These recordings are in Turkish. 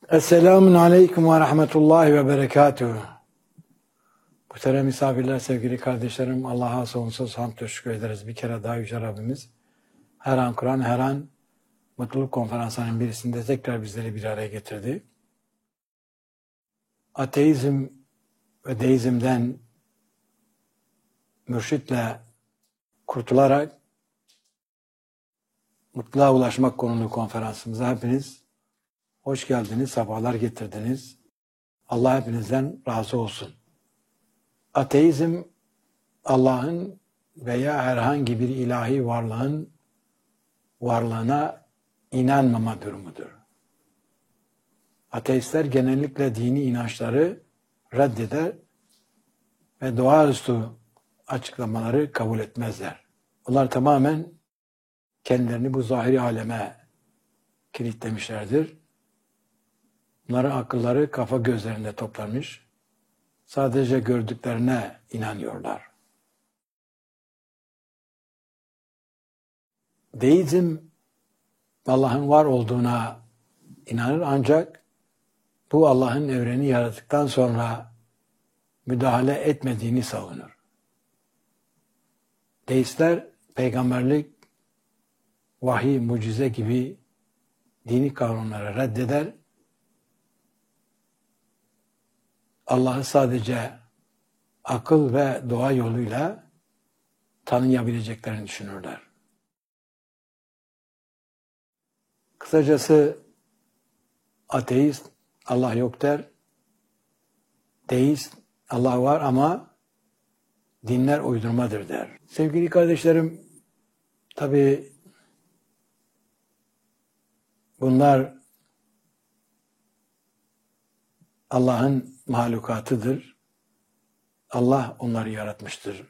Esselamun Aleyküm ve Rahmetullahi ve Berekatuhu. Muhterem misafirler, sevgili kardeşlerim, Allah'a sonsuz hamd teşekkür ederiz. Bir kere daha Yüce Rabbimiz her an Kur'an, her an Mutluluk Konferansı'nın birisinde tekrar bizleri bir araya getirdi. Ateizm ve deizmden mürşitle kurtularak mutluluğa ulaşmak konulu konferansımıza hepiniz hoş geldiniz, sabahlar getirdiniz. Allah hepinizden razı olsun. Ateizm, Allah'ın veya herhangi bir ilahi varlığın varlığına inanmama durumudur. Ateistler genellikle dini inançları reddeder ve doğaüstü açıklamaları kabul etmezler. Onlar tamamen kendilerini bu zahiri aleme kilitlemişlerdir. Bunların akılları kafa gözlerinde toplanmış. Sadece gördüklerine inanıyorlar. Deizm, Allah'ın var olduğuna inanır ancak bu Allah'ın evreni yarattıktan sonra müdahale etmediğini savunur. Deistler peygamberlik, vahiy, mucize gibi dini kanunları reddeder. Allah'ı sadece akıl ve doğa yoluyla tanıyabileceklerini düşünürler. Kısacası ateist Allah yok der, deist Allah var ama dinler uydurmadır der. Sevgili kardeşlerim, tabii bunlar Allah'ın mahlukatıdır. Allah onları yaratmıştır.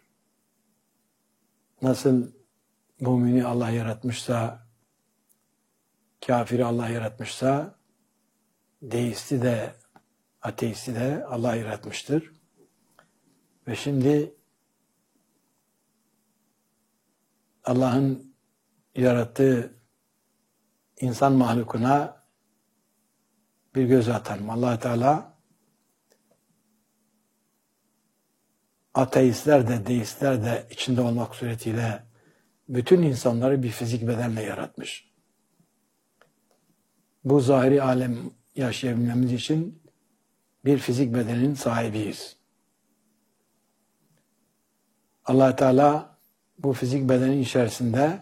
Nasıl mümini Allah yaratmışsa, kafiri Allah yaratmışsa, deisti de, ateisti de Allah yaratmıştır. Ve şimdi Allah'ın yarattığı insan mahlukuna bir göz atalım. Allah Teala ateistler de, deistler de içinde olmak suretiyle bütün insanları bir fizik bedenle yaratmış. Bu zahiri alem yaşayabilmemiz için bir fizik bedenin sahibiyiz. Allah Teala bu fizik bedenin içerisinde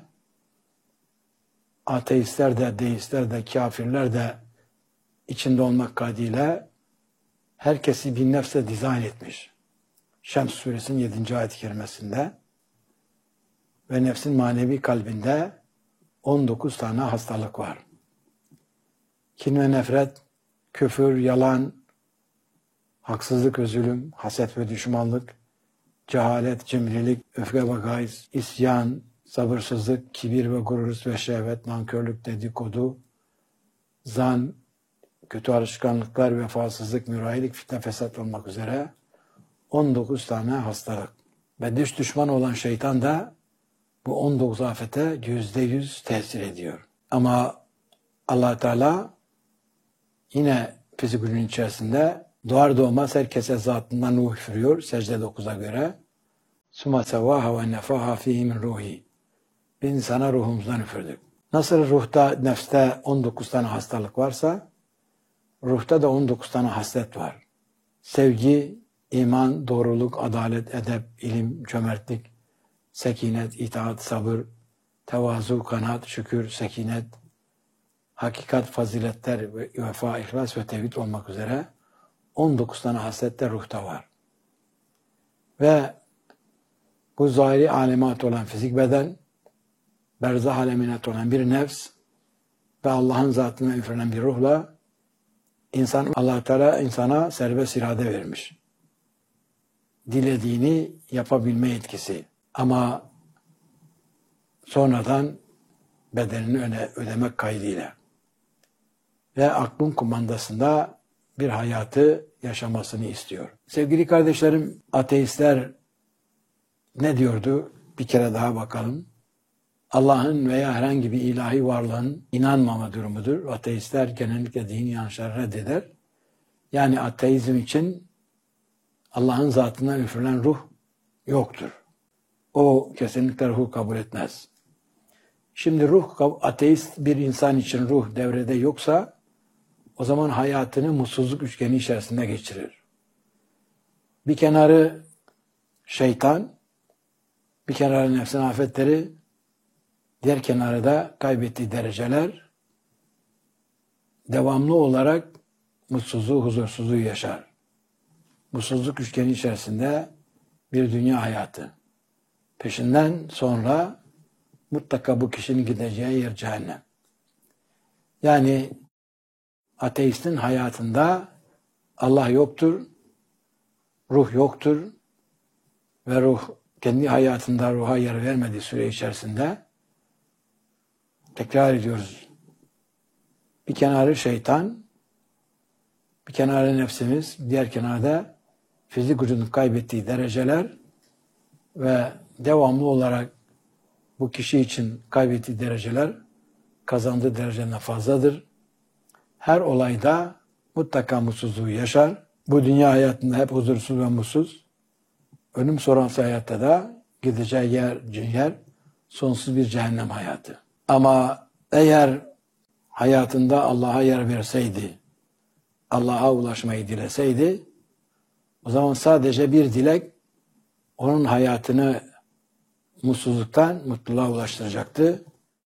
ateistler de, deistler de, kafirler de içinde olmak kaydıyla herkesi bir nefse dizayn etmiş. Şems suresinin 7. ayet-i kerimesinde ve nefsin manevi kalbinde 19 tane hastalık var. Kin ve nefret, küfür, yalan, haksızlık ve zulüm, haset ve düşmanlık, cehalet, cimrilik, öfke ve gayz, isyan, sabırsızlık, kibir ve gurur ve şehvet, nankörlük, dedikodu, zan, kötü alışkanlıklar, vefasızlık, mürahilik, fitne, fesat olmak üzere 19 tane hastalık. Ve dış düşman olan şeytan da bu 19 afete %100 tesir ediyor. Ama Allah Teala yine fizikülün içerisinde doğar doğmaz herkese zatından ruh üfürüyor. Secde 9'a göre. Suma sevaha ve nefaha fihi min ruhi. Biz insana ruhumuzdan üfürdük. Nasıl ruhta, nefste 19 tane hastalık varsa, ruhta da 19 tane haslet var. Sevgi, iman, doğruluk, adalet, edep, ilim, cömertlik, sekinet, itaat, sabır, tevazu, kanaat, şükür, sekinet, hakikat, faziletler, vefa, ihlas ve tevhid olmak üzere 19 tane hasletler ruhta var. Ve bu zahiri alemat olan fizik beden, berzah alemine olan bir nefs ve Allah'ın zatına üflenen bir ruhla Allah Teala insana serbest irade vermiş. Dilediğini yapabilme yetkisi. Ama sonradan bedenini ödemek kaydıyla ve aklın kumandasında bir hayatı yaşamasını istiyor. Sevgili kardeşlerim, ateistler ne diyordu? Bir kere daha bakalım. Allah'ın veya herhangi bir ilahi varlığın inanmama durumudur. Ateistler genellikle dini inançları reddeder. Yani ateizm için Allah'ın zatından üfürülen ruh yoktur. O kesinlikle ruhu kabul etmez. Şimdi ateist bir insan için ruh devrede yoksa o zaman hayatını mutsuzluk üçgeni içerisinde geçirir. Bir kenarı şeytan, bir kenarı nefsin afetleri, diğer kenarı da kaybettiği dereceler, devamlı olarak mutsuzluğu, huzursuzluğu yaşar. Mutsuzluk üçgeni içerisinde bir dünya hayatı. Peşinden sonra mutlaka bu kişinin gideceği yer cehennem. Yani ateistin hayatında Allah yoktur, ruh yoktur ve ruh kendi hayatında ruha yer vermediği süre içerisinde, tekrar ediyoruz, bir kenarı şeytan, bir kenarı nefsimiz, diğer kenarda fizik gücünün kaybettiği dereceler ve devamlı olarak bu kişi için kaybettiği dereceler kazandığı dereceden fazladır. Her olayda mutlaka mutsuzluğu yaşar. Bu dünya hayatında hep huzursuz ve mutsuz. Ölüm sonrası hayatta da gideceği yer sonsuz bir cehennem hayatı. Ama eğer hayatında Allah'a yer verseydi, Allah'a ulaşmayı dileseydi, o zaman sadece bir dilek onun hayatını mutsuzluktan mutluluğa ulaştıracaktı.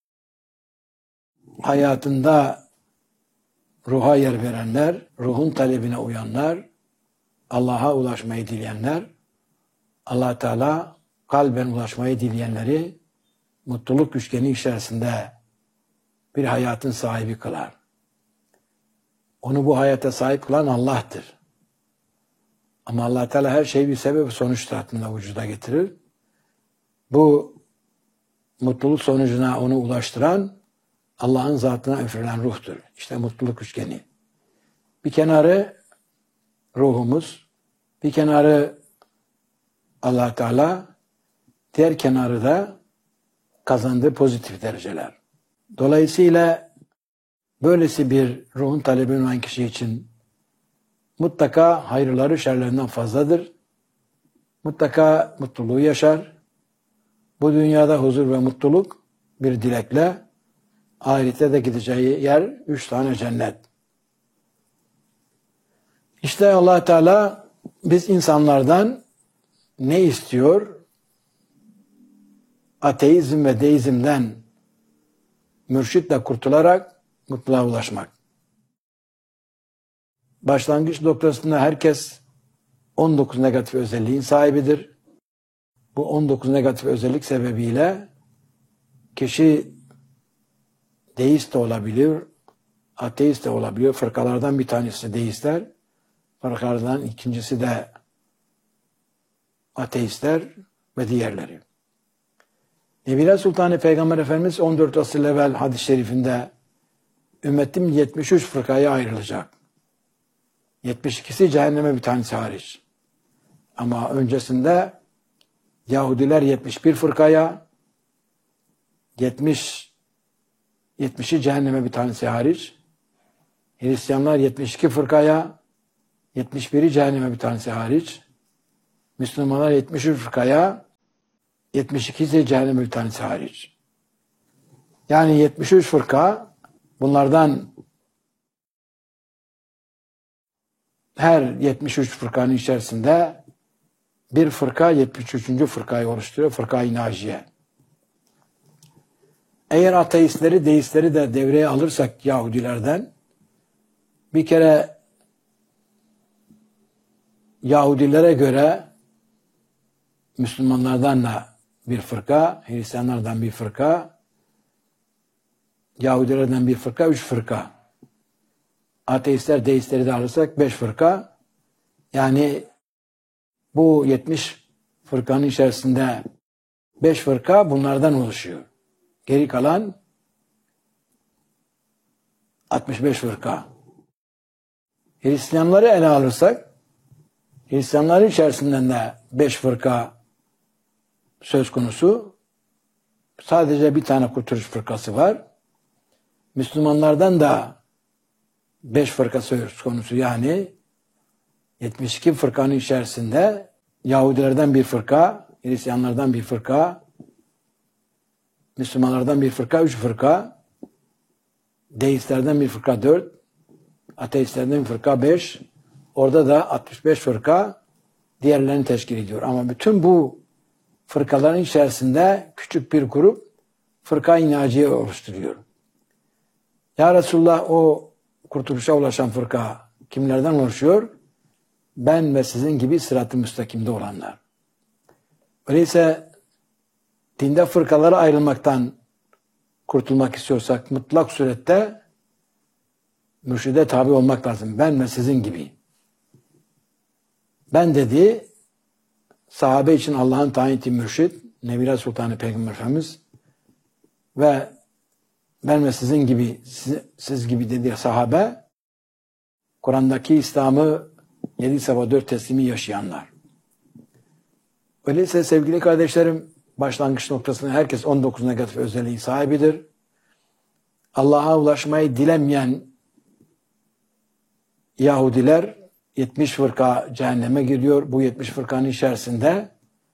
Hayatında ruha yer verenler, ruhun talebine uyanlar, Allah'a ulaşmayı dileyenler, Allah Teala kalben ulaşmayı dileyenleri mutluluk üçgeni içerisinde bir hayatın sahibi kılar. Onu bu hayata sahip kılan Allah'tır. Ama Allah Teala her şeyi bir sebep sonuç tahtında vücuda getirir. Bu mutluluk sonucuna onu ulaştıran Allah'ın zatına üfürülen ruhtur. İşte mutluluk üçgeni. Bir kenarı ruhumuz, bir kenarı Allah Teala, diğer kenarı da kazandığı pozitif dereceler. Dolayısıyla böylesi bir ruhun talebi olan kişi için mutlaka hayırları şerlerinden fazladır. Mutlaka mutluluğu yaşar. Bu dünyada huzur ve mutluluk bir dilekle, ahirete de gideceği yer 3 tane cennet. İşte Allah Teala biz insanlardan ne istiyor? Ateizm ve deizmden mürşitle kurtularak mutluluğa ulaşmak. Başlangıç noktasında herkes 19 negatif özelliğin sahibidir. Bu 19 negatif özellik sebebiyle kişi deist de olabilir, ateist de olabilir. Fırkalardan bir tanesi deistler, fırkalardan ikincisi de ateistler ve diğerleri. Nebile Sultanı Peygamber Efendimiz 14 asır evvel hadis-i şerifinde ümmetim 73 fırkaya ayrılacak. 72'si cehenneme, bir tanesi hariç. Ama öncesinde Yahudiler 71 fırkaya, 70'i cehenneme, bir tanesi hariç. Hristiyanlar 72 fırkaya, 71'i cehenneme, bir tanesi hariç. Müslümanlar 73 fırkaya, 72'si cehenneme, bir tanesi hariç. Yani 73 fırka, bunlardan her 73 fırkanın içerisinde bir fırka 73. fırkayı oluşturuyor. Fırka-i Naciye. Eğer ateistleri, deistleri de devreye alırsak Yahudilerden, bir kere Yahudilere göre Müslümanlardan da bir fırka, Hristiyanlardan bir fırka, Yahudilerden bir fırka, 3 fırka. Ateistler, deistleri de alırsak 5 fırka. Yani bu 70 fırkanın içerisinde 5 fırka bunlardan oluşuyor. Geri kalan 65 fırka. Hristiyanları ele alırsak, Hristiyanların içerisinden de 5 fırka söz konusu. sadece bir tane kurtuluş fırkası var. Müslümanlardan da 5 fırka söz konusu, yani 72 fırkanın içerisinde Yahudilerden bir fırka, Hristiyanlardan bir fırka, Müslümanlardan bir fırka, 3 fırka, deistlerden bir fırka 4, ateistlerden bir fırka 5, orada da 65 fırka diğerlerini teşkil ediyor. Ama bütün bu fırkaların içerisinde küçük bir grup fırka-i naciye oluşturuyor. Ya Resulullah, o kurtuluşa ulaşan fırka kimlerden oluşuyor? Ben ve sizin gibi sırat-ı müstakimde olanlar. Öyleyse dinde fırkalara ayrılmaktan kurtulmak istiyorsak mutlak surette mürşide tabi olmak lazım. Ben ve sizin gibi. Ben dedi, sahabe için Allah'ın tayin ettiği mürşid, Nebiler Sultanı Peygamber Efendimiz ve ben ve sizin gibi, siz gibi dediği sahabe, Kur'an'daki İslam'ı 7 sabah 4 teslimi yaşayanlar. Öyleyse sevgili kardeşlerim, başlangıç noktasında herkes 19 negatif özelliği sahibidir. Allah'a ulaşmayı dilemeyen Yahudiler 70 fırka cehenneme giriyor. Bu 70 fırkanın içerisinde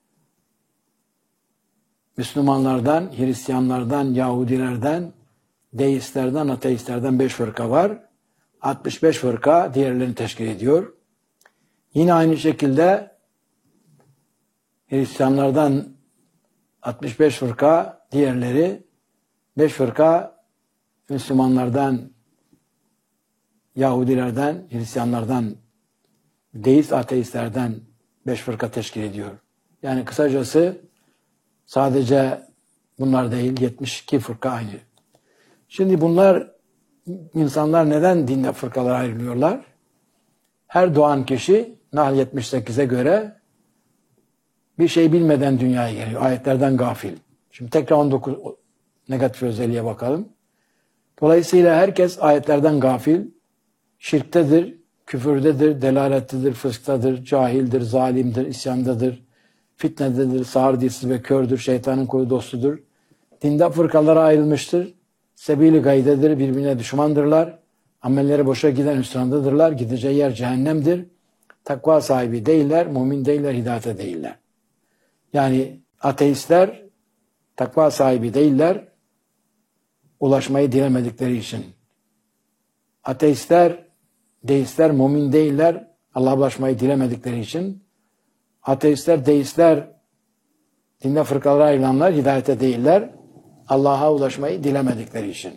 Müslümanlardan, Hristiyanlardan, Yahudilerden, deistlerden, ateistlerden 5 fırka var. 65 fırka diğerlerini teşkil ediyor. Yine aynı şekilde Hristiyanlardan 65 fırka, diğerleri 5 fırka Müslümanlardan, Yahudilerden, Hristiyanlardan, deist, ateistlerden 5 fırka teşkil ediyor. Yani kısacası sadece bunlar değil, 72 fırka aynı. Şimdi insanlar neden dinde fırkalara ayrılıyorlar? Her doğan kişi Nahl 78'e göre bir şey bilmeden dünyaya geliyor. Ayetlerden gafil. Şimdi tekrar 19 negatif özelliğe bakalım. Dolayısıyla herkes ayetlerden gafil, şirktedir, küfürdedir, delalettedir, fısktadır, cahildir, zalimdir, isyandadır, fitnededir, sağır, dilsiz ve kördür, şeytanın kulu dostudur. Dinde fırkalara ayrılmıştır. Sebil-i gaydedir, birbirine düşmandırlar. Amelleri boşa giden hüsrandadırlar. Gideceği yer cehennemdir. Takva sahibi değiller, mümin değiller, hidayete değiller. Yani ateistler takva sahibi değiller, ulaşmayı dilemedikleri için. Ateistler, deistler mümin değiller, Allah'a ulaşmayı dilemedikleri için. Ateistler, deistler, dinde fırkalara ayrılanlar hidayete değiller, Allah'a ulaşmayı dilemedikleri için.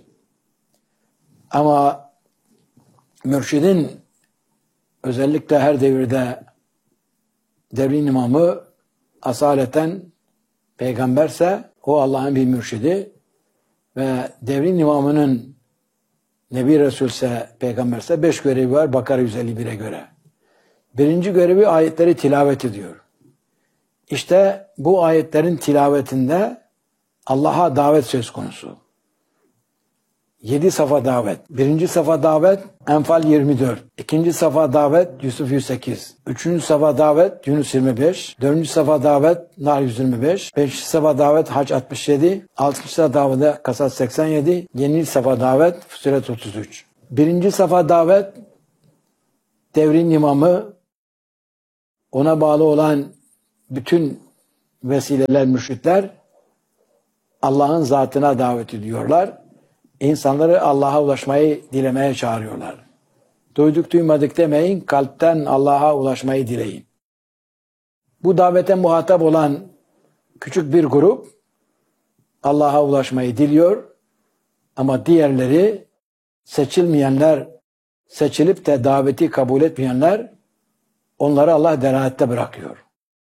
Ama mürşidin özellikle her devirde devrin imamı asaleten peygamberse o Allah'ın bir mürşidi ve devrin imamının Nebi Resulse peygamberse 5 görevi var Bakara 151'e göre. Birinci görevi ayetleri tilavet ediyor. İşte bu ayetlerin tilavetinde Allah'a davet söz konusu. 7 safa davet. Birinci safa davet Enfal 24. İkinci safa davet Yusuf 108. Üçüncü safa davet Yunus 25. Dördüncü safa davet Nahl 125. Beşinci safa davet Hac 67. Altıncı safa davet Kasas 87. Yedinci safa davet Fussilet 33. Birinci safa davet devrin imamı, ona bağlı olan bütün vesileler, mürşitler Allah'ın zatına davet ediyorlar. İnsanları Allah'a ulaşmayı dilemeye çağırıyorlar. Duyduk duymadık demeyin, kalpten Allah'a ulaşmayı dileyin. Bu davete muhatap olan küçük bir grup Allah'a ulaşmayı diliyor ama diğerleri, seçilmeyenler, seçilip de daveti kabul etmeyenler, onları Allah delalette bırakıyor.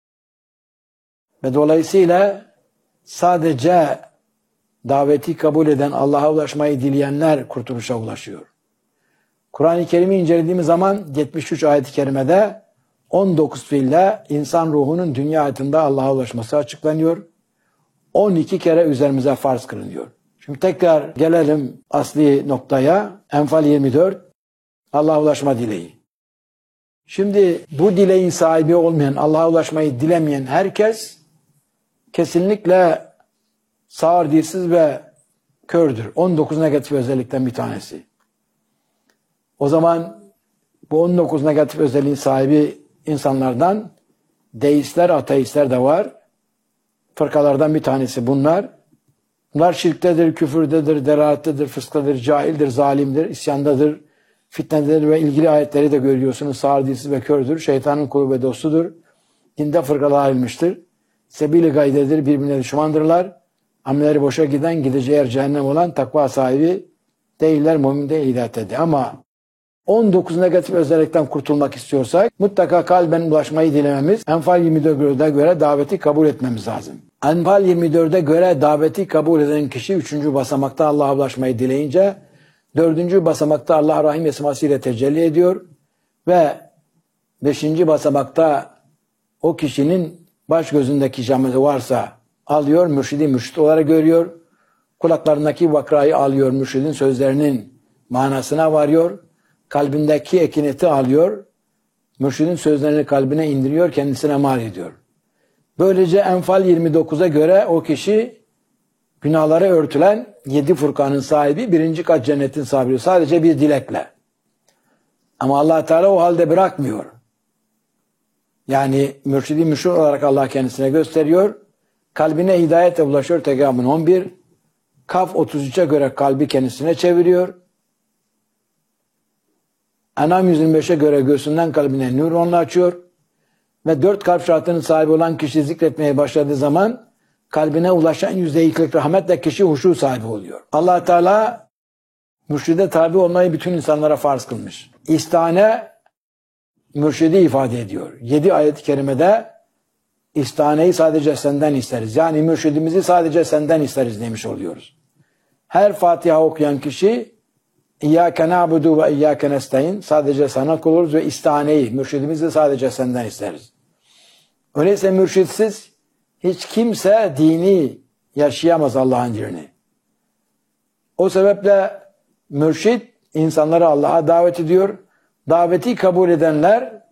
Ve dolayısıyla sadece daveti kabul eden, Allah'a ulaşmayı dileyenler kurtuluşa ulaşıyor. Kur'an-ı Kerim'i incelediğimiz zaman 73 ayet-i kerimede 19 fiille insan ruhunun dünya hayatında Allah'a ulaşması açıklanıyor. 12 kere üzerimize farz kılınıyor. Şimdi tekrar gelelim asli noktaya. Enfal 24, Allah'a ulaşma dileği. Şimdi bu dileğin sahibi olmayan, Allah'a ulaşmayı dilemeyen herkes kesinlikle sağır, dilsiz ve kördür. 19 negatif özellikten bir tanesi. O zaman bu 19 negatif özelliğin sahibi insanlardan deistler, ateistler de var. Fırkalardan bir tanesi bunlar. Bunlar şirktedir, küfürdedir, delalettedir, fıskadır, cahildir, zalimdir, isyandadır, fitnededir ve ilgili ayetleri de görüyorsunuz. Sağır, dilsiz ve kördür. Şeytanın kulu ve dostudur. Dinde fırkalar ayrılmıştır. Sebil-i gaydedir, birbirine düşmandırlar. Amelleri boşa giden, gideceği yer cehennem olan takva sahibi değiller, mümin değil, hidayet. Ama 19 negatif özellikten kurtulmak istiyorsak mutlaka kalben ulaşmayı dilememiz, Enfal 24'e göre daveti kabul etmemiz lazım. Enfal 24'e göre daveti kabul eden kişi 3. basamakta Allah'a ulaşmayı dileyince 4. basamakta Allah Rahim esmasıyla tecelli ediyor ve 5. basamakta o kişinin baş gözündeki cameti varsa alıyor, mürşidi mürşit olarak görüyor. Kulaklarındaki vakrayı alıyor, mürşidin sözlerinin manasına varıyor. Kalbindeki ekineti alıyor, mürşidin sözlerini kalbine indiriyor, kendisine mal ediyor. Böylece Enfal 29'a göre o kişi günahları örtülen 7 furkanın sahibi, 1. kat cennetin sahibi. Sadece bir dilekle. Ama Allah Teala o halde bırakmıyor. Yani mürşidi mürşid olarak Allah kendisine gösteriyor. Kalbine hidayetle ulaşıyor. Tegabun 11. Kaf 33'e göre kalbi kendisine çeviriyor. Enam 125'e göre göğsünden kalbine nüronla açıyor. Ve 4 kalp şartının sahibi olan kişi zikretmeye başladığı zaman kalbine ulaşan %2'lik rahmetle kişi huşu sahibi oluyor. Allah Teala mürşide tabi olmayı bütün insanlara farz kılmış. İstihane mürşidi ifade ediyor. 7 ayet-i kerimede istihaneyi sadece senden isteriz. Yani mürşidimizi sadece senden isteriz demiş oluyoruz. Her Fatiha okuyan kişi İyyâke na'budu ve iyyâke nestaîn, sadece sana kuluz ve istihaneyi, mürşidimizi sadece senden isteriz. Öyleyse mürşitsiz hiç kimse dini yaşayamaz, Allah'ın dinini. O sebeple mürşid insanları Allah'a davet ediyor. Daveti kabul edenler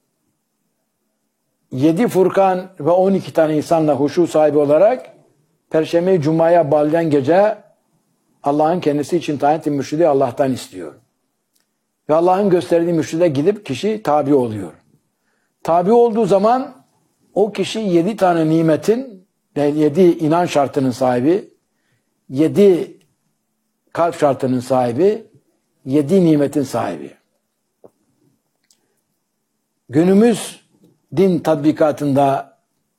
7 furkan ve 12 tane insanla huşu sahibi olarak Perşembe Cuma'ya bağlayan gece Allah'ın kendisi için tayin ettiği mürşidi Allah'tan istiyor. Ve Allah'ın gösterdiği mürşide gidip kişi tabi oluyor. Tabi olduğu zaman o kişi 7 tane nimetin, 7 inan şartının sahibi, 7 kalp şartının sahibi, 7 nimetin sahibi. Günümüz din tatbikatında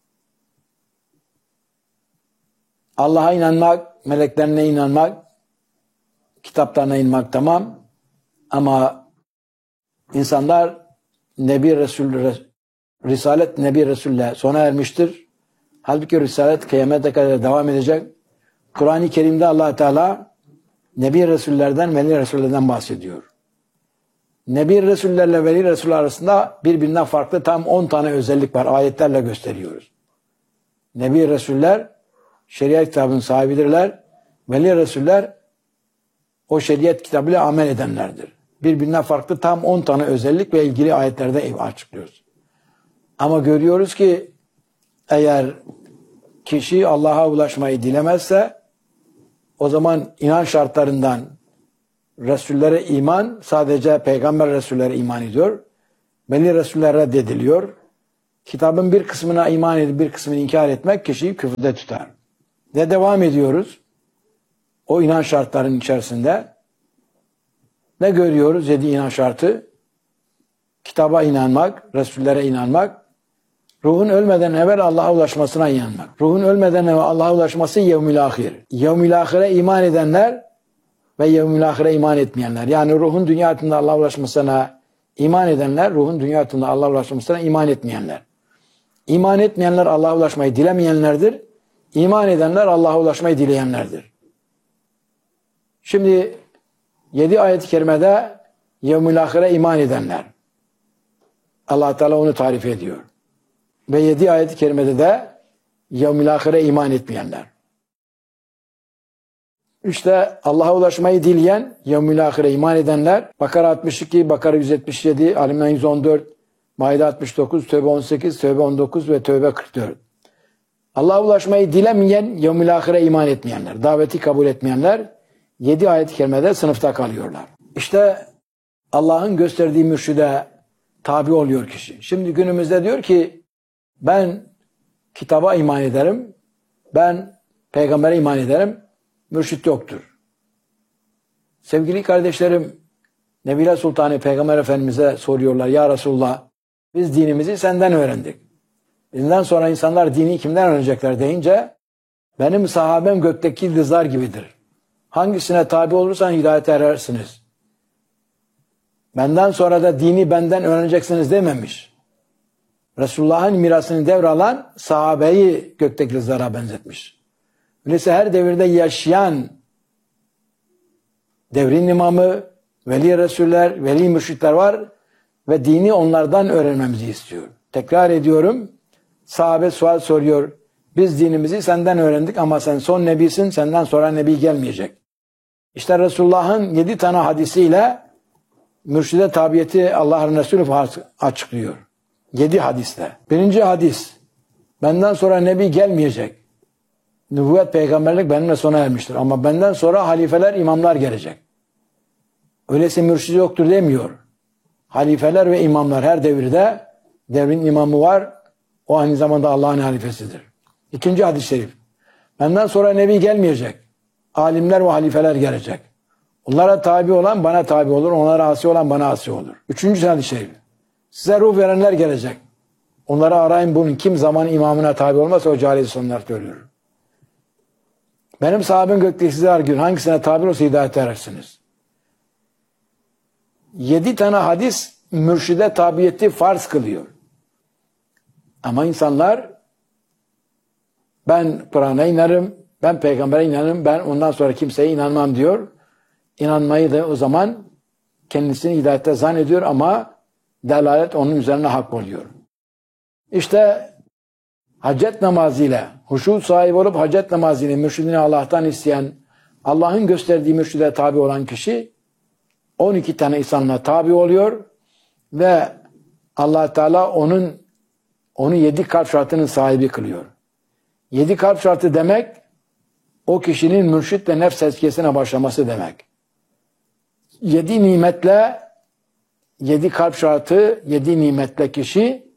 Allah'a inanmak, meleklerine inanmak, kitaplarına inanmak tamam, ama insanlar Nebi Resul, Risalet Nebi Resul'le sona ermiştir. Halbuki Risalet kıyamete kadar devam edecek. Kur'an-ı Kerim'de Allah Teala Nebi Resullerden, Veli Resullerden bahsediyor. Nebi Resullerle Veli Resuller arasında birbirinden farklı tam 10 tane özellik var. Ayetlerle gösteriyoruz. Nebi Resuller şeriat kitabının sahibidirler. Veli Resuller o şeriat kitabıyla amel edenlerdir. Birbirinden farklı tam 10 tane özellik ve ilgili ayetlerde açıklıyoruz. Ama görüyoruz ki eğer kişi Allah'a ulaşmayı dilemezse o zaman inan şartlarından Resullere iman, sadece Peygamber Resullere iman ediyor. Veli Resuller reddediliyor. Kitabın bir kısmına iman edip bir kısmını inkar etmek kişiyi küfürde tutar. Ve devam ediyoruz. O inan şartlarının içerisinde ne görüyoruz? 7 inan şartı. Kitaba inanmak, Resullere inanmak, ruhun ölmeden evvel Allah'a ulaşmasına inanmak. Ruhun ölmeden evvel Allah'a ulaşması yevmül ahir. Yevmül ahire iman edenler ve yevmül ahire iman etmeyenler. Yani ruhun dünya hayatında Allah'a ulaşmasına iman edenler, ruhun dünya hayatında Allah'a ulaşmasına iman etmeyenler. İman etmeyenler Allah'a ulaşmayı dilemeyenlerdir. İman edenler Allah'a ulaşmayı dileyenlerdir. Şimdi 7 ayet-i kerimede yevmül ahire iman edenler. Allah Teala onu tarif ediyor. Ve 7 ayet-i kerimede de yevmül ahire iman etmeyenler. İşte Allah'a ulaşmayı dileyen, yevmül ahire iman edenler, Bakara 62, Bakara 177, Ali-İmran 114, Maide 69, Tevbe 18, Tevbe 19 ve Tevbe 44. Allah'a ulaşmayı dilemeyen, yevmil ahire iman etmeyenler, daveti kabul etmeyenler 7 ayet-i kerimede sınıfta kalıyorlar. İşte Allah'ın gösterdiği mürşide tabi oluyor kişi. Şimdi günümüzde diyor ki ben kitaba iman ederim, ben peygambere iman ederim, mürşit yoktur. Sevgili kardeşlerim, Nebile Sultanı Peygamber Efendimiz'e soruyorlar, ya Resulullah biz dinimizi senden öğrendik. Bizden sonra insanlar dini kimden öğrenecekler deyince benim sahabem gökteki yıldızlar gibidir. Hangisine tabi olursan hidayete erersiniz. Benden sonra da dini benden öğreneceksiniz dememiş. Resulullah'ın mirasını devralan sahabeyi gökteki yıldızlara benzetmiş. Öyleyse her devirde yaşayan devrin imamı, veli resuller, veli mürşitler var ve dini onlardan öğrenmemizi istiyor. Tekrar ediyorum, sahabe sual soruyor. Biz dinimizi senden öğrendik ama sen son nebisin, senden sonra nebi gelmeyecek. İşte Resulullah'ın 7 tane hadisiyle mürşide tabiyeti Allah'ın Resulü açıklıyor. 7 hadiste. Birinci hadis, benden sonra nebi gelmeyecek. Nübüvvet, peygamberlik benimle sona ermiştir. Ama benden sonra halifeler, imamlar gelecek. Öyleyse mürşid yoktur demiyor. Halifeler ve imamlar her devirde devrin imamı var. O aynı zamanda Allah'ın halifesidir. İkinci hadis-i şerif. Benden sonra nebi gelmeyecek. Alimler ve halifeler gelecek. Onlara tabi olan bana tabi olur. Onlara asi olan bana asi olur. Üçüncü hadis-i şerif. Size ruh verenler gelecek. Onları arayın bulun. Kim zaman imamına tabi olmazsa o cahil sonlar söylüyor. Benim sahabem gökteki size argın. Hangisine tabi olursa hidayete erersiniz. 7 tane hadis mürşide tabiyeti farz kılıyor. Ama insanlar ben Kur'an'a inanırım, ben peygambere inanırım, ben ondan sonra kimseye inanmam diyor. İnanmayı da o zaman kendisini hidayette zannediyor ama delalet onun üzerine hak oluyor. İşte hacet namazıyla, huşu sahibi olup hacet namazıyla mürşidini Allah'tan isteyen, Allah'ın gösterdiği mürşide tabi olan kişi 12 tane insanla tabi oluyor ve Allah Teala onu 7 kalp şartının sahibi kılıyor. 7 kalp şartı demek o kişinin mürşitle nefs tezkiyesine başlaması demek. 7 nimetle 7 kalp şartı 7 nimetle kişi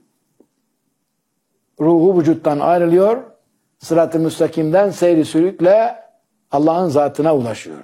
ruhu vücuttan ayrılıyor. Sırat-ı müstakimden seyri sülükle Allah'ın zatına ulaşıyor.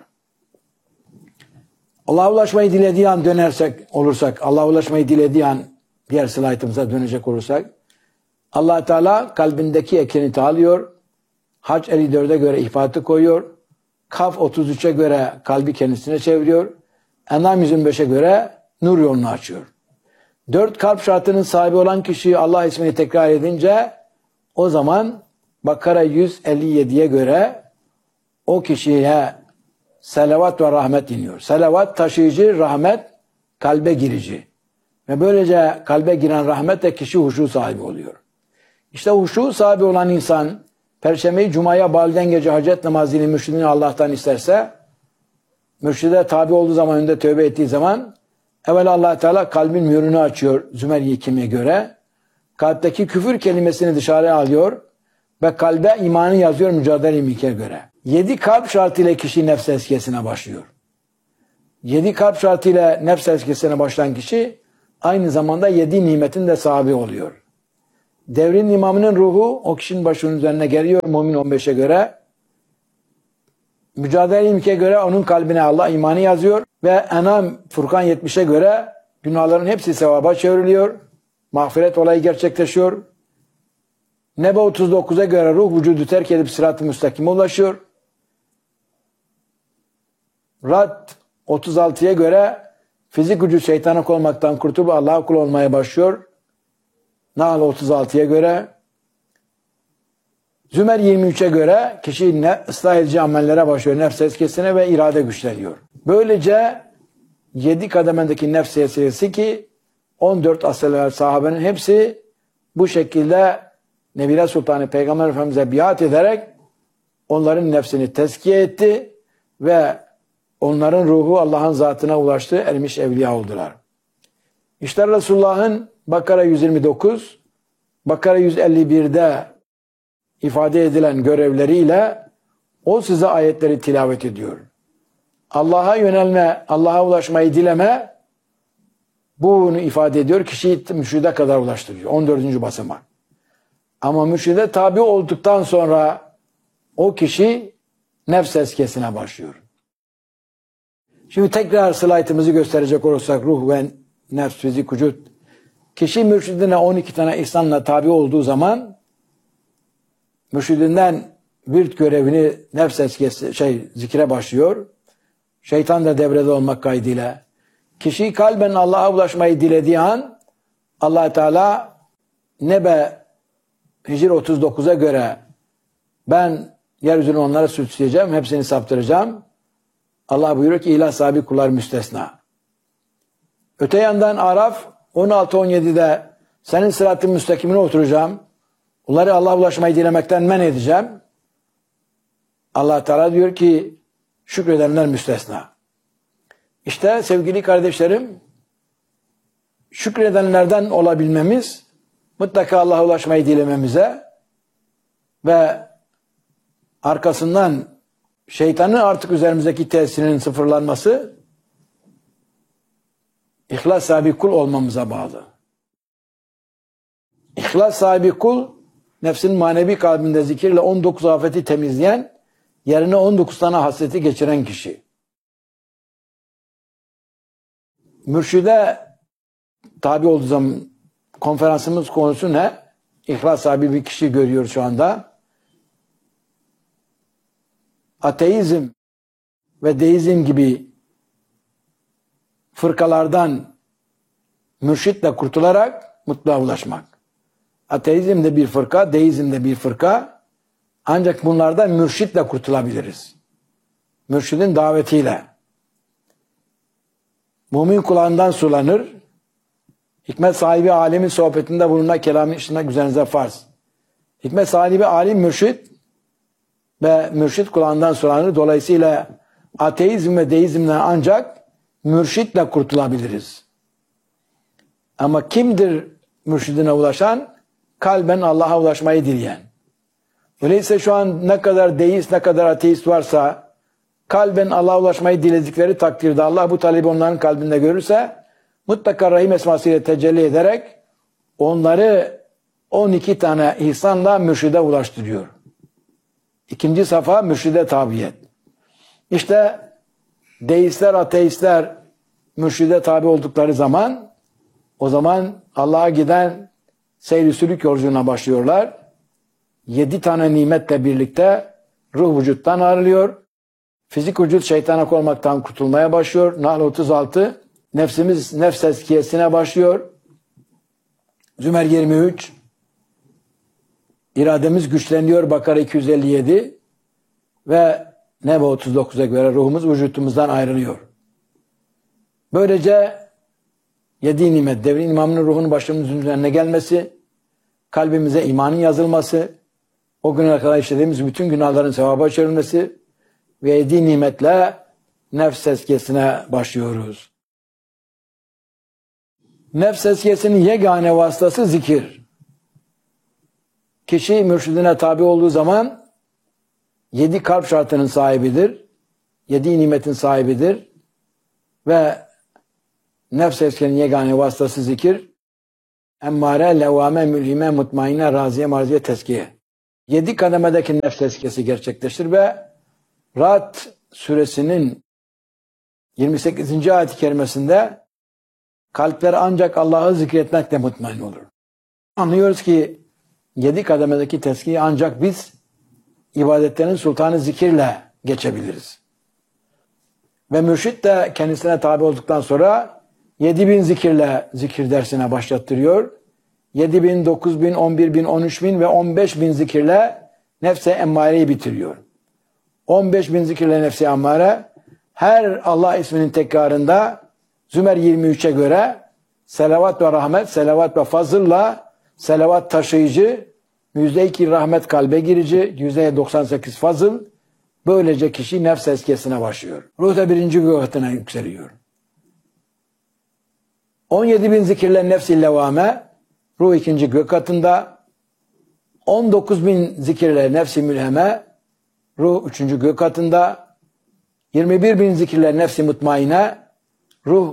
Allah'a ulaşmayı dilediği an olursak, Allah'a ulaşmayı dilediği an diğer slaytımıza dönecek olursak, Allah Teala kalbindeki ekeniti alıyor, Hac 54'e göre ihfatı koyuyor, Kaf 33'e göre kalbi kendisine çeviriyor, En'am 125'e göre nur yolunu açıyor. 4 kalp şartının sahibi olan kişi Allah ismini tekrar edince, o zaman Bakara 157'ye göre o kişiye selavat ve rahmet iniyor. Selavat taşıyıcı, rahmet kalbe girici. Ve böylece kalbe giren rahmetle kişi huşu sahibi oluyor. İşte huşu sahibi olan insan Perşembe-i Cuma'ya bağlayan gece hacet namazını mürşidini Allah'tan isterse, mürşide tabi olduğu zaman, önünde tövbe ettiği zaman evvel Allah Teala kalbin mühürünü açıyor Zümer-i Kim'e göre. Kalpteki küfür kelimesini dışarıya alıyor ve kalbe imanı yazıyor Mücadele-i Mik'e göre. 7 kalp şartıyla kişi nefs tezkiyesine başlıyor. 7 kalp şartıyla nefs tezkiyesine başlayan kişi aynı zamanda 7 nimetin de sahibi oluyor. Devrin imamının ruhu o kişinin başının üzerine geliyor Mümin 15'e göre. Mücadele-i Mik'e göre onun kalbine Allah imanı yazıyor ve En'am Furkan 70'e göre günahların hepsi sevaba çevriliyor. Mağfiret olayı gerçekleşiyor. Nebe 39'a göre ruh vücudu terk edip sırat-ı müstakime ulaşıyor. Rad 36'ya göre fizik gücü şeytana kul olmaktan kurtulup Allah'a kul olmaya başlıyor. Nahl 36'ya göre. Zümer 23'e göre kişi ıslah edici amellere başlıyor. Nefs tezkiyesine ve irade güçleniyor. Böylece 7 kademendeki nefs tezkiyesi ki 14 asırlar sahabenin hepsi bu şekilde Nebile Sultanı Peygamber Efendimiz'e biat ederek onların nefsini tezkiye etti ve onların ruhu Allah'ın zatına ulaştı, ermiş evliya oldular. İşte Resulullah'ın Bakara 129, Bakara 151'de ifade edilen görevleriyle o size ayetleri tilavet ediyor. Allah'a yönelme, Allah'a ulaşmayı dileme bunu ifade ediyor. Kişiyi mürşide kadar ulaştırıyor. 14. basamak. Ama mürşide tabi olduktan sonra o kişi nefs tezkiyesine başlıyor. Şimdi tekrar slaytımızı gösterecek olursak ruh ve nefs, fizik, vücut. Kişi mürşidine 12 tane ihsanla tabi olduğu zaman mürşidinden virt görevini nefs tezkiyesi, zikre başlıyor. Şeytan da devrede olmak kaydıyla. Kişi kalben Allah'a ulaşmayı dilediği an Allah Teala Nebe Hicr 39'a göre ben yeryüzünü onlara süsleyeceğim, hepsini saptıracağım. Allah buyuruyor ki ilah sahibi kullar müstesna. Öte yandan Araf 16-17'de senin sırat-ı müstakimine oturacağım. Onları Allah'a ulaşmayı dilemekten men edeceğim. Allah Teala diyor ki şükredenler müstesna. İşte sevgili kardeşlerim, şükredenlerden olabilmemiz mutlaka Allah'a ulaşmayı dilememize ve arkasından şeytanın artık üzerimizdeki tesirinin sıfırlanması ihlas sahibi kul olmamıza bağlı. İhlas sahibi kul nefsin manevi kalbinde zikirle 19 afeti temizleyen, yerine 19 tane hasreti geçiren kişi. Mürşide tabi olduğu zaman konferansımız konusu ne? İhlas sahibi bir kişi görüyor şu anda. Ateizm ve deizm gibi fırkalardan mürşitle kurtularak mutluluğa ulaşmak. Ateizm de bir fırka, deizm de bir fırka. Ancak bunlardan mürşitle kurtulabiliriz. Mürşidin davetiyle. Mümin kulağından sulanır. Hikmet sahibi alimin sohbetinde bulunma kelamın işine üzerinize farz. Hikmet sahibi alim mürşid ve mürşid kulağından sulanır. Dolayısıyla ateizm ve deizmden ancak mürşitle kurtulabiliriz. Ama kimdir mürşidine ulaşan? Kalben Allah'a ulaşmayı dileyen. Öyleyse şu an ne kadar deist, ne kadar ateist varsa kalben Allah'a ulaşmayı diledikleri takdirde Allah bu talebi onların kalbinde görürse mutlaka Rahim esmasıyla tecelli ederek onları 12 tane ihsanla mürşide ulaştırıyor. İkinci safa mürşide tabiyet. İşte deistler, ateistler mürşide tabi oldukları zaman o zaman Allah'a giden seyri sülük yolculuğuna başlıyorlar. 7 tane nimetle birlikte ruh vücuttan ayrılıyor. Fizik vücut şeytana olmaktan kurtulmaya başlıyor. Nahl 36. Nefsimiz nefs tezkiyesine başlıyor. Zümer 23. İrademiz güçleniyor. Bakara 257. Ve Nebe 39'a göre ruhumuz vücutumuzdan ayrılıyor. Böylece 7 nimet, devrin imamının ruhunun başımızın üzerine gelmesi, kalbimize imanın yazılması, o güne kadar işlediğimiz bütün günahların sevaba çevrilmesi ve 7 nimetle nefs tezkiyesine başlıyoruz. Nefs tezkiyesinin yegane vasıtası zikir. Kişi mürşidine tabi olduğu zaman 7 kalp şartının sahibidir. 7 nimetin sahibidir. Ve nefs tezkiyenin yegane vasıtası zikir. Emmare, levvame, mülhime, mutmainne, raziye, marziye, tezkiye. 7 kademedeki nefs tezkiyesi gerçekleştir ve Ra'd suresinin 28. ayet-i kerimesinde kalpler ancak Allah'ı zikretmekle mutmain olur. Anlıyoruz ki 7 kademedeki tezkiye ancak biz ibadetlerin sultanı zikirle geçebiliriz. Ve mürşid de kendisine tabi olduktan sonra 7.000 zikirle zikir dersine başlattırıyor. 7.000, 9.000, 11.000, 13.000 ve 15.000 zikirle nefse emmareyi bitiriyor. 15.000 zikirle nefse emmare her Allah isminin tekrarında Zümer 23'e göre selavat ve rahmet, selavat ve fazılla selavat taşıyıcı, %2 rahmet kalbe girici, %98 fazıl. Böylece kişi nefs tezkiyesine başlıyor. Ruh da 1. gökatına yükseliyor. 17.000 zikirle nefs-i levame, ruh 2. gökatında, 19 bin zikirle nefsi mülheme, ruh 3. gök katında. 21 bin zikirle nefsi mutmaine, ruh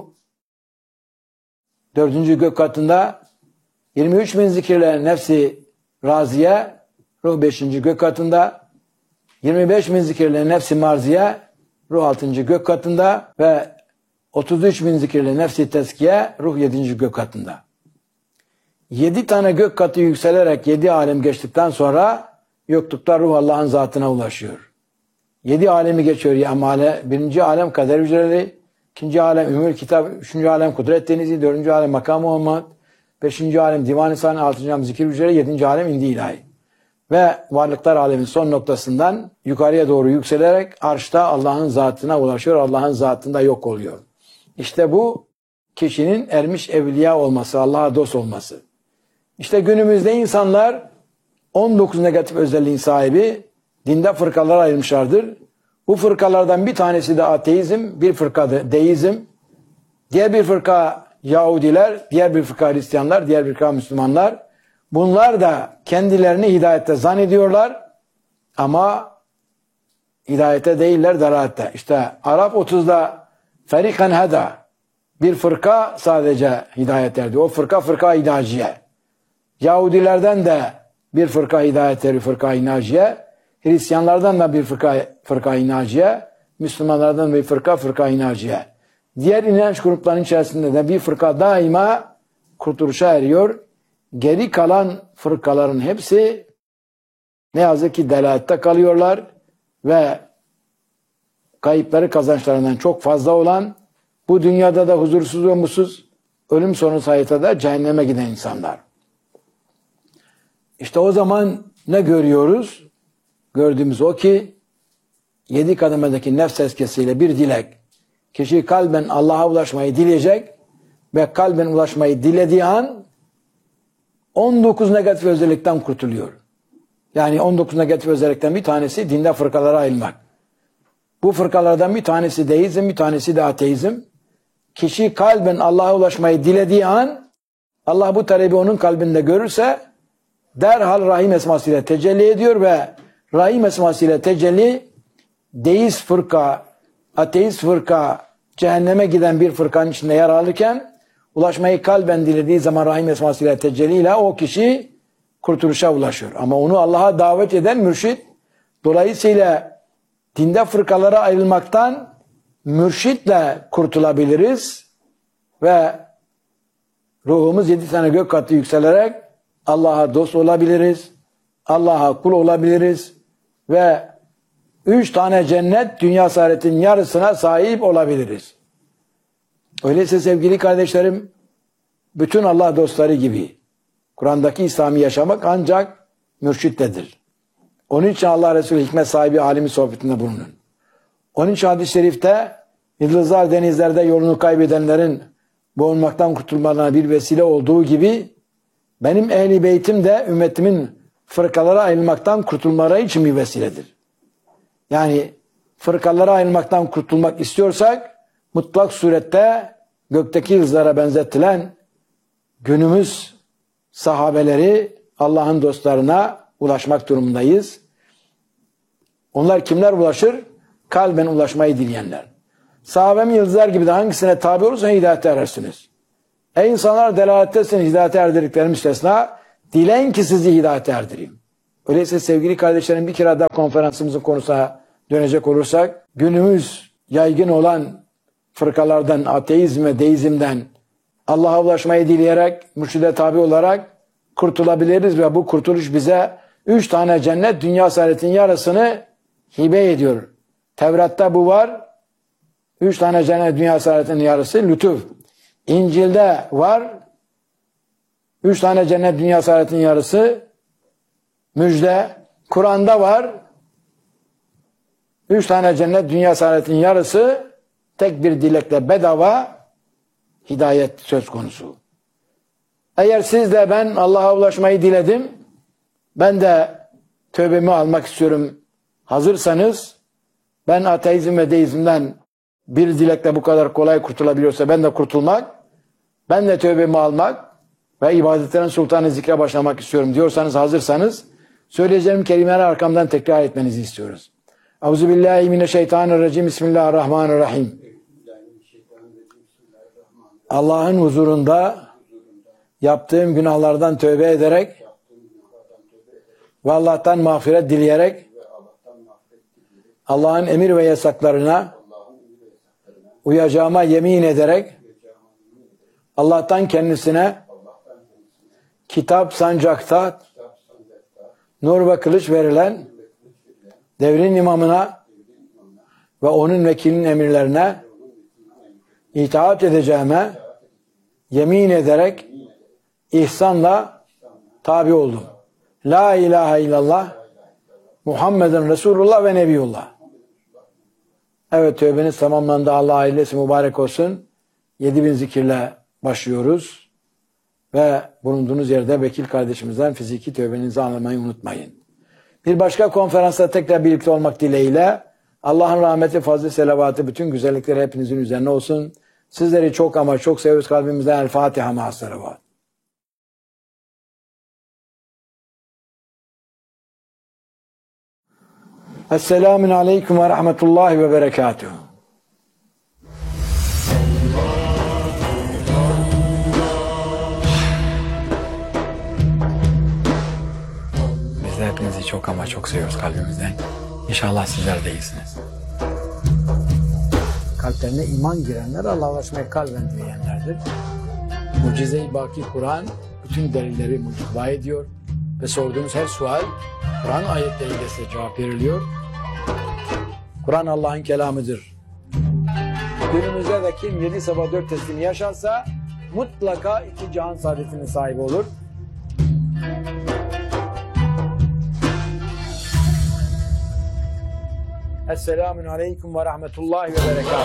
4. gök katında. 23 bin zikirle nefsi raziye, ruh 5. gök katında. 25 bin zikirle nefsi marziye, ruh 6. gök katında. Ve 33 bin zikirle nefsi teskiye, ruh 7. gök katında. 7 tane gök katı yükselerek 7 alem geçtikten sonra yoklukta ruh Allah'ın zatına ulaşıyor. 7 alemi geçiyor yamale. 1. alem kader hücreleri, 2. alem ümül kitap, 3. alem kudret denizi, 4. alem makam-ı olmak, 5. alem divan-ı sani, 6. alem zikir hücreleri, 7. alem indi ilahi. Ve varlıklar alemin son noktasından yukarıya doğru yükselerek arşta Allah'ın zatına ulaşıyor. Allah'ın zatında yok oluyor. İşte bu kişinin ermiş evliya olması, Allah'a dost olması. İşte günümüzde insanlar 19 negatif özelliğin sahibi, dinde fırkalara ayrılmışlardır. Bu fırkalardan bir tanesi de ateizm, bir fırka da deizm, diğer bir fırka Yahudiler, diğer bir fırka Hristiyanlar, diğer bir fırka Müslümanlar. Bunlar da kendilerini hidayette zannediyorlar ama hidayete değiller, dalalette. İşte Arap 30'da ferikan heda, bir fırka sadece hidayet erdi. O fırka inaciye. Yahudilerden de bir fırka hidayet erdi, fırka inaciye. Hristiyanlardan da bir fırka inaciye. Müslümanlardan bir fırka inaciye. Diğer inanç gruplarının içerisinde de bir fırka daima kurtuluşa eriyor. Geri kalan fırkaların hepsi ne yazık ki delalette kalıyorlar ve kayıpları kazançlarından çok fazla olan, bu dünyada da huzursuz ve mutsuz, ölüm sonrası hayatta da cehenneme giden insanlar. İşte o zaman ne görüyoruz? Gördüğümüz o ki 7 kademedeki nefs tezkiyesiyle bir dilek. Kişi kalben Allah'a ulaşmayı dileyecek ve kalben ulaşmayı dilediği an 19 negatif özellikten kurtuluyor. Yani 19 negatif özellikten bir tanesi dinde fırkalara ayrılmak. Bu fırkalardan bir tanesi deizm, bir tanesi de ateizm. Kişi kalben Allah'a ulaşmayı dilediği an, Allah bu talebi onun kalbinde görürse derhal Rahim esmasıyla tecelli ediyor ve Rahim esmasıyla tecelli deist fırka, ateist fırka, cehenneme giden bir fırkanın içinde yer alırken ulaşmayı kalben dilediği zaman Rahim esmasıyla tecelliyle o kişi kurtuluşa ulaşıyor. Ama onu Allah'a davet eden mürşit. Dolayısıyla dinde fırkalara ayrılmaktan mürşitle kurtulabiliriz ve ruhumuz 7 tane gök katı yükselerek Allah'a dost olabiliriz, Allah'a kul olabiliriz ve 3 tane cennet dünya saadetin yarısına sahip olabiliriz. Öyleyse sevgili kardeşlerim, bütün Allah dostları gibi Kur'an'daki İslam'ı yaşamak ancak mürşittedir. Onun için Allah Resulü hikmet sahibi alimi sohbetinde bulunun. Onun için hadis-i şerifte yıldızlar denizlerde yolunu kaybedenlerin boğulmaktan kurtulmalarına bir vesile olduğu gibi benim ehli beytim de ümmetimin fırkalara ayrılmaktan kurtulmaları için bir vesiledir. Yani fırkalara ayrılmaktan kurtulmak istiyorsak mutlak surette gökteki yıldızlara benzetilen günümüz sahabeleri Allah'ın dostlarına ulaşmak durumundayız. Onlar kimler ulaşır? Kalben ulaşmayı dileyenler. Sahabem yıldızlar gibi de hangisine tabi olursa hidayete erersiniz. Ey insanlar delalettesiniz, hidayete erdirdiklerim müstesna. Dileyin ki sizi hidayete erdireyim. Öyleyse sevgili kardeşlerim, bir kere daha konferansımızın konusuna dönecek olursak, günümüz yaygın olan fırkalardan, ateizm ve deizmden Allah'a ulaşmayı dileyerek, mürşide tabi olarak kurtulabiliriz ve bu kurtuluş bize 3 tane cennet dünya saadetinin yarısını hibe ediyor. Tevrat'ta bu var. 3 tane cennet dünya saadetinin yarısı lütuf. İncil'de var. 3 tane cennet dünya saadetinin yarısı müjde. Kur'an'da var. 3 tane cennet dünya saadetinin yarısı tek bir dilekle bedava hidayet söz konusu. Eğer siz de ben Allah'a ulaşmayı diledim, ben de tövbemi almak istiyorum hazırsanız, ben ateizm ve deizmden bir dilekle bu kadar kolay kurtulabiliyorsa ben de kurtulmak, ben de tövbemi almak ve ibadetlerin sultanı zikre başlamak istiyorum diyorsanız, hazırsanız Söyleyeceğim kelimeleri arkamdan tekrar etmenizi istiyoruz. Euzubillahimineşşeytanirracim. Bismillahirrahmanirrahim. Allah'ın huzurunda yaptığım günahlardan tövbe ederek ve Allah'tan mağfiret dileyerek Allah'ın emir ve yasaklarına uyacağıma yemin ederek Allah'tan kendisine kitap sancakta nur ve kılıç verilen devrin imamına ve onun vekilinin emirlerine itaat edeceğime yemin ederek ihsanla tabi oldum. La ilahe illallah Muhammeden Resulullah ve Nebiyullah. Evet, tövbeniz tamamlandı. Allah ailesi mübarek olsun. 7000 zikirle başlıyoruz. Ve bulunduğunuz yerde vekil kardeşimizden fiziki tövbenizi anlamayı unutmayın. Bir başka konferansta tekrar birlikte olmak dileğiyle Allah'ın rahmeti, fazlı, selavatı, bütün güzellikleri hepinizin üzerine olsun. Sizleri çok ama çok seviyoruz kalbimizden. El Fatiha ma'as selavat. Esselamun aleyküm ve rahmetullahi ve berekatuhu. Biz de hepinizi çok ama çok seviyoruz kalbimizden. İnşallah sizler de iyisiniz. Kalplerine iman girenler Allah'a ulaşmayı kalben dileyenlerdir. Mucize-i Baki Kur'an bütün delilleri mucize ediyor ve sorduğunuz her sual Kur'an ayetleriyle size cevap veriliyor. Kur'an Allah'ın kelamıdır. Günümüzde de kim 7 sabah 4 teslimi yaşarsa mutlaka 2 cihan saadetinin sahibi olur. Esselamun aleyküm ve rahmetullahi ve berekatuhu.